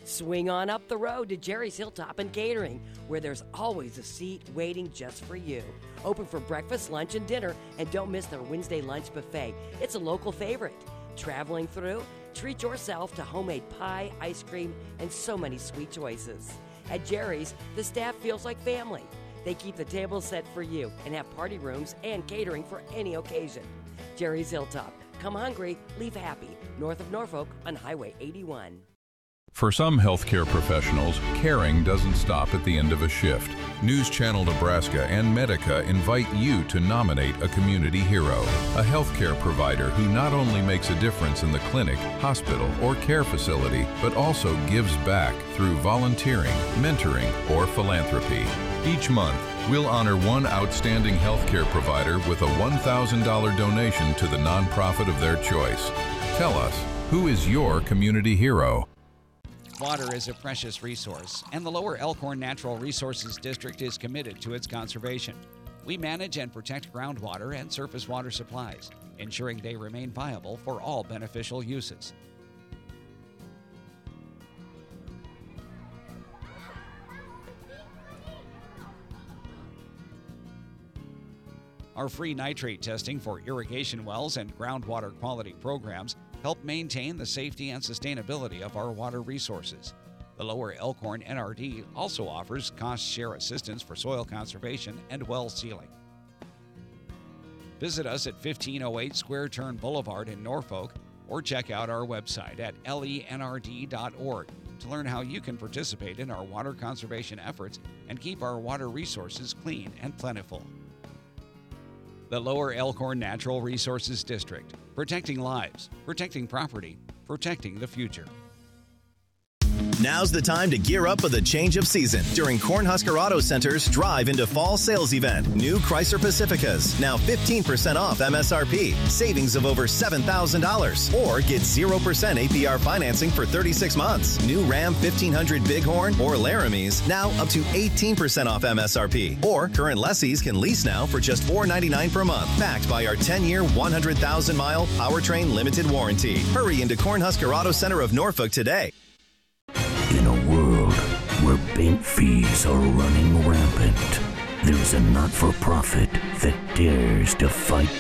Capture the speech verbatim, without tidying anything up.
Swing on up the road to Jerry's Hilltop and Catering, where there's always a seat waiting just for you. Open for breakfast, lunch, and dinner, and don't miss their Wednesday lunch buffet. It's a local favorite. Traveling through? Treat yourself to homemade pie, ice cream, and so many sweet choices. At Jerry's, the staff feels like family. They keep the table set for you and have party rooms and catering for any occasion. Jerry's Hilltop. Come hungry, leave happy. North of Norfolk on Highway eighty-one. For some healthcare professionals, caring doesn't stop at the end of a shift. News Channel Nebraska and Medica invite you to nominate a community hero, a healthcare provider who not only makes a difference in the clinic, hospital, or care facility, but also gives back through volunteering, mentoring, or philanthropy. Each month, we'll honor one outstanding healthcare provider with a one thousand dollars donation to the nonprofit of their choice. Tell us, who is your community hero? Water is a precious resource, and the Lower Elkhorn Natural Resources District is committed to its conservation. We manage and protect groundwater and surface water supplies, ensuring they remain viable for all beneficial uses. Our free nitrate testing for irrigation wells and groundwater quality programs help maintain the safety and sustainability of our water resources. The Lower Elkhorn N R D also offers cost-share assistance for soil conservation and well sealing. Visit us at fifteen oh eight Square Turn Boulevard in Norfolk, or check out our website at L E N R D dot org to learn how you can participate in our water conservation efforts and keep our water resources clean and plentiful. The Lower Elkhorn Natural Resources District, protecting lives, protecting property, protecting the future. Now's the time to gear up for the change of season during Cornhusker Auto Center's Drive into Fall sales event. New Chrysler Pacificas, now fifteen percent off M S R P, savings of over seven thousand dollars. Or get zero percent A P R financing for thirty-six months. New Ram fifteen hundred Bighorn or Laramies, now up to eighteen percent off M S R P. Or current lessees can lease now for just four ninety-nine per month, backed by our ten-year, one hundred thousand mile powertrain limited warranty. Hurry into Cornhusker Auto Center of Norfolk today. In a world where bank fees are running rampant, there's a not-for-profit that dares to fight